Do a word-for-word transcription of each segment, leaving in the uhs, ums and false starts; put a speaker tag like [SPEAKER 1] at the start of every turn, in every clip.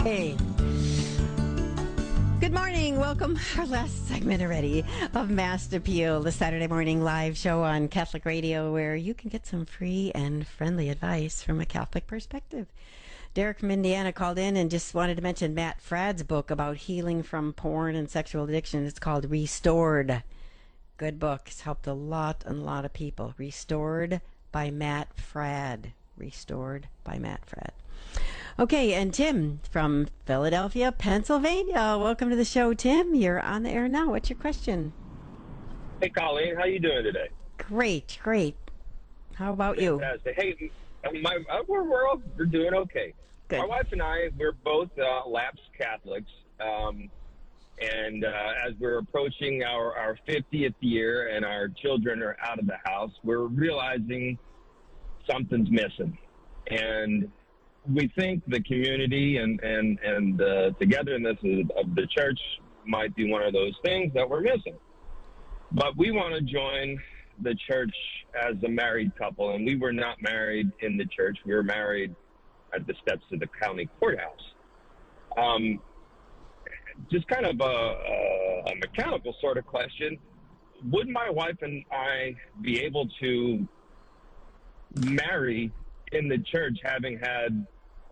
[SPEAKER 1] Okay. Good morning. Welcome. Our last segment already of Mass Appeal, the Saturday morning live show on Catholic Radio where you can get some free and friendly advice from a Catholic perspective. Derek from Indiana called in and just wanted to mention Matt Fradd's book about healing from porn and sexual addiction. It's called Restored. Good book. It's helped a lot and a lot of people. Restored by Matt Fradd. Restored by Matt Fradd. Okay, and Tim from Philadelphia, Pennsylvania. Welcome to the show, Tim. You're on the air now. What's your question?
[SPEAKER 2] Hey, Colleen. How you doing today?
[SPEAKER 1] Great, great. How about you?
[SPEAKER 2] Fantastic. Hey, my, uh, we're, we're, all, we're doing okay.
[SPEAKER 1] Good.
[SPEAKER 2] My wife and I, we're both uh, lapsed Catholics. Um, and uh, as we're approaching our, our fiftieth year and our children are out of the house, we're realizing something's missing. And we think the community and, and, and the togetherness of, of the church might be one of those things that we're missing. But we want to join the church as a married couple, and we were not married in the church. We were married at the steps of the county courthouse. Um, just kind of a, a mechanical sort of question. Would my wife and I be able to marry in the church having had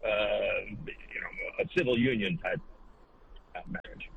[SPEAKER 2] Uh, you know, a civil union type marriage?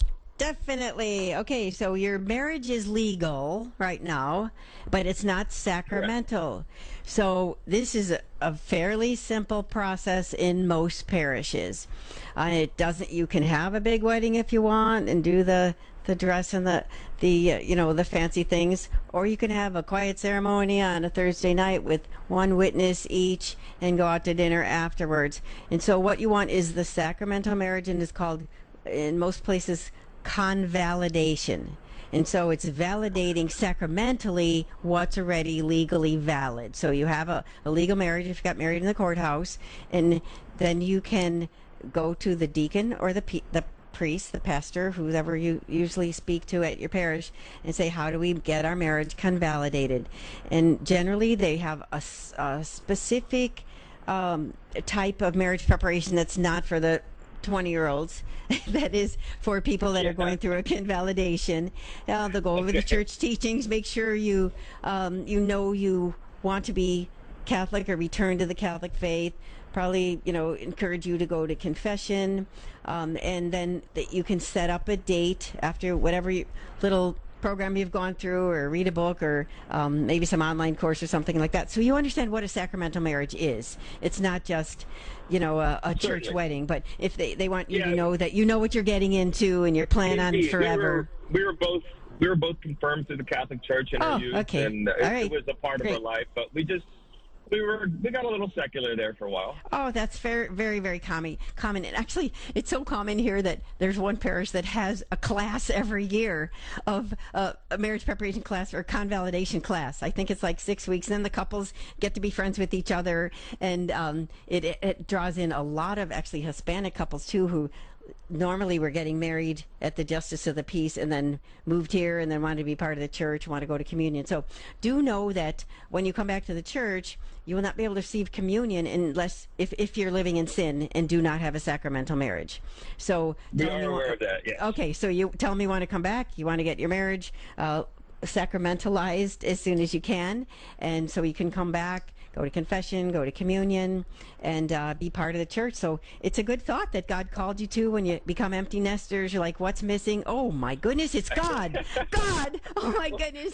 [SPEAKER 1] Definitely. Okay, so your marriage is legal right now, but it's not sacramental. Correct. So this is a, a fairly simple process in most parishes. Uh, it doesn't. You can have a big wedding if you want and do the the dress and the the uh, you know the fancy things, or you can have a quiet ceremony on a Thursday night with one witness each and go out to dinner afterwards. And so what you want is the sacramental marriage, and it's called in most places convalidation. And so it's validating sacramentally what's already legally valid. So you have a, a legal marriage if you got married in the courthouse, and then you can go to the deacon or the pe- the priest, the pastor, whoever you usually speak to at your parish, and say, how do we get our marriage convalidated? And generally they have a, a specific um, type of marriage preparation that's not for the twenty-year-olds. That is for people that are going through a convalidation. Uh, they'll go over the church teachings, make sure you um, you know you want to be Catholic or return to the Catholic faith. Probably, you know, encourage you to go to confession, um, and then that you can set up a date after whatever you, little program you've gone through, or read a book, or um, maybe some online course or something like that. So you understand what a sacramental marriage is. It's not just, you know, a, a church
[SPEAKER 2] Certainly.
[SPEAKER 1] wedding, but if they, they want you
[SPEAKER 2] Yeah.
[SPEAKER 1] to know that you know what you're getting into and you're planning on
[SPEAKER 2] Indeed.
[SPEAKER 1] forever.
[SPEAKER 2] We were, we were both we were both confirmed through the Catholic Church in
[SPEAKER 1] Oh,
[SPEAKER 2] our youth,
[SPEAKER 1] okay.
[SPEAKER 2] and it,
[SPEAKER 1] All right.
[SPEAKER 2] it was a part
[SPEAKER 1] Great.
[SPEAKER 2] of our life. But we just we were we got a little secular there for a while.
[SPEAKER 1] Oh, that's very, very, very common. Common, and actually, it's so common here that there's one parish that has a class every year of uh, a marriage preparation class or convalidation class. I think it's like six weeks. And then the couples get to be friends with each other, and um, it, it it draws in a lot of actually Hispanic couples too, who normally were getting married at the Justice of the Peace and then moved here and then wanted to be part of the church, want to go to communion. So do know that when you come back to the church, you will not be able to receive communion unless if, if you're living in sin and do not have a sacramental marriage. So
[SPEAKER 2] We
[SPEAKER 1] tell
[SPEAKER 2] are
[SPEAKER 1] me-
[SPEAKER 2] aware of that. Yes.
[SPEAKER 1] Okay, so you tell me you want to come back, you want to get your marriage uh, sacramentalized as soon as you can, and so you can come back, go to confession, go to communion, and uh, be part of the church. So it's a good thought that God called you to when you become empty nesters. You're like, what's missing? Oh, my goodness, it's God. God. Oh, my goodness.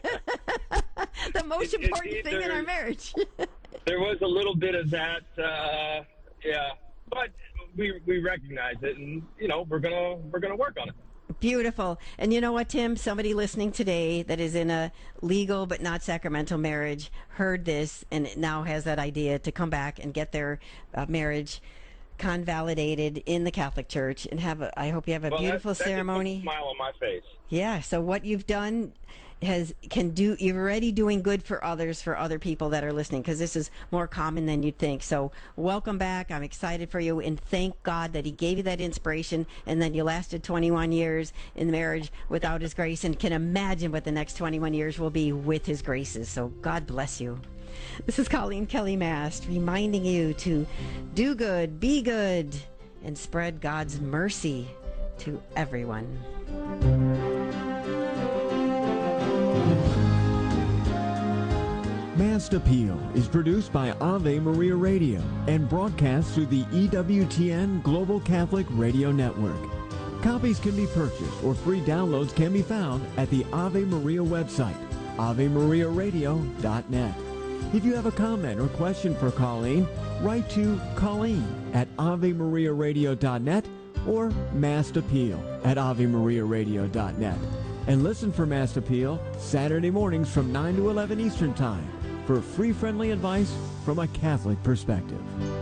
[SPEAKER 1] The most
[SPEAKER 2] It- it-
[SPEAKER 1] important
[SPEAKER 2] it-
[SPEAKER 1] thing in
[SPEAKER 2] there-
[SPEAKER 1] our marriage.
[SPEAKER 2] There was a little bit of that, uh, yeah. But we we recognize it, and you know we're gonna we're gonna work on it.
[SPEAKER 1] Beautiful. And you know what, Tim? Somebody listening today that is in a legal but not sacramental marriage heard this and now has that idea to come back and get their uh, marriage convalidated in the Catholic Church and have a, I hope you have a
[SPEAKER 2] Well,
[SPEAKER 1] beautiful
[SPEAKER 2] that, that just puts
[SPEAKER 1] ceremony.
[SPEAKER 2] a smile on my face.
[SPEAKER 1] Yeah. So what you've done has can do you're already doing good for others, for other people that are listening, because this is more common than you'd think. So welcome back. I'm excited for you, and thank God that he gave you that inspiration, and then you lasted twenty-one years in marriage without his grace, and can imagine what the next twenty-one years will be with his graces. So God bless you. This is Colleen Kelly Mast reminding you to do good, be good, and spread God's mercy to everyone.
[SPEAKER 3] Mass Appeal is produced by Ave Maria Radio and broadcast through the E W T N Global Catholic Radio Network. Copies can be purchased or free downloads can be found at the Ave Maria website, ave maria radio dot net. If you have a comment or question for Colleen, write to Colleen at ave maria radio dot net or Mass Appeal at ave maria radio dot net. And listen for Mass Appeal Saturday mornings from nine to eleven Eastern Time for free, friendly advice from a Catholic perspective.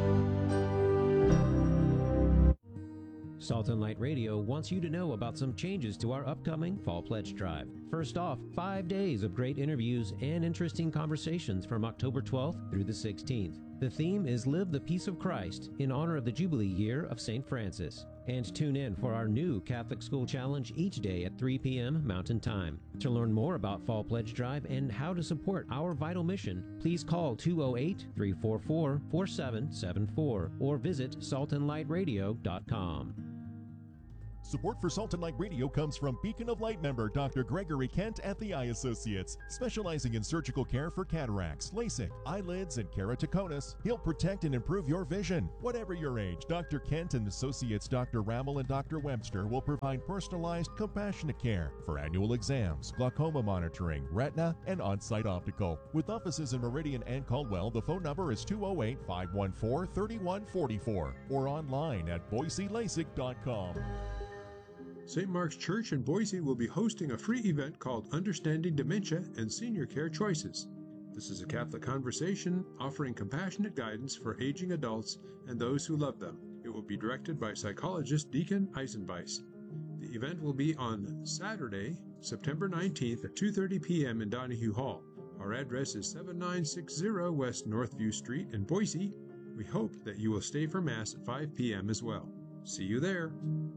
[SPEAKER 4] Salt and Light Radio wants you to know about some changes to our upcoming Fall Pledge Drive. First off, five days of great interviews and interesting conversations from October twelfth through the sixteenth. The theme is Live the Peace of Christ in honor of the Jubilee year of Saint Francis. And tune in for our new Catholic School Challenge each day at three p.m. Mountain Time. To learn more about Fall Pledge Drive and how to support our vital mission, please call two oh eight, three four four, four seven seven four or visit salt and light radio dot com.
[SPEAKER 5] Support for Salt and Light Radio comes from Beacon of Light member Doctor Gregory Kent at the Eye Associates, specializing in surgical care for cataracts, LASIK, eyelids, and keratoconus. He'll protect and improve your vision. Whatever your age, Doctor Kent and Associates Doctor Rammel and Doctor Webster will provide personalized, compassionate care for annual exams, glaucoma monitoring, retina, and on-site optical. With offices in Meridian and Caldwell, the phone number is two oh eight, five one four, three one four four or online at boise lasik dot com.
[SPEAKER 6] Saint Mark's Church in Boise will be hosting a free event called Understanding Dementia and Senior Care Choices. This is a Catholic conversation offering compassionate guidance for aging adults and those who love them. It will be directed by psychologist Deacon Eisenbeiss. The event will be on Saturday, September nineteenth at two thirty p.m. in Donahue Hall. Our address is seven nine six zero West Northview Street in Boise. We hope that you will stay for Mass at five p.m. as well. See you there.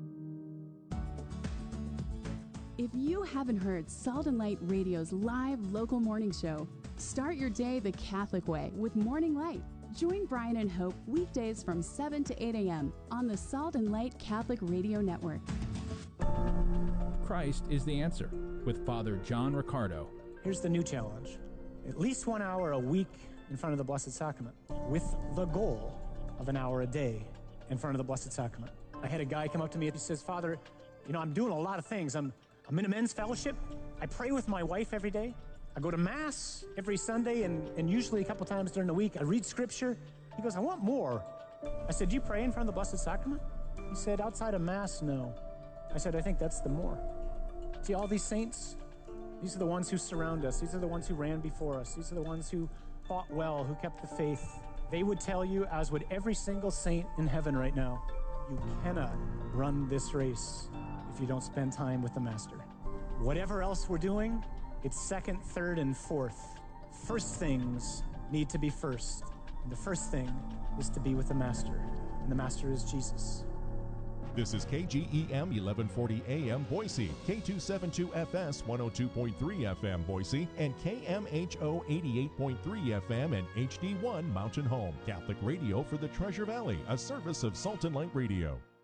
[SPEAKER 7] If you haven't heard Salt and Light Radio's live local morning show, start your day the Catholic way with Morning Light. Join Brian and Hope weekdays from seven to eight a.m. on the Salt and Light Catholic Radio Network.
[SPEAKER 8] Christ is the answer with Father John Riccardo.
[SPEAKER 9] Here's the new challenge. At least one hour a week in front of the Blessed Sacrament with the goal of an hour a day in front of the Blessed Sacrament. I had a guy come up to me and he says, Father, you know, I'm doing a lot of things. I'm I'm in a men's fellowship. I pray with my wife every day. I go to Mass every Sunday and, and usually a couple times during the week. I read Scripture. He goes, I want more. I said, do you pray in front of the Blessed Sacrament? He said, outside of Mass, no. I said, I think that's the more. See, all these saints, these are the ones who surround us. These are the ones who ran before us. These are the ones who fought well, who kept the faith. They would tell you, as would every single saint in heaven right now, you cannot run this race if you don't spend time with the Master. Whatever else we're doing, it's second, third, and fourth. First things need to be first. And the first thing is to be with the Master. And the Master is Jesus.
[SPEAKER 5] This is K G E M eleven forty A M Boise, K two seventy-two F S one oh two point three F M Boise, and K M H O eighty-eight point three F M and H D one Mountain Home. Catholic radio for the Treasure Valley, a service of Salt and Light Radio.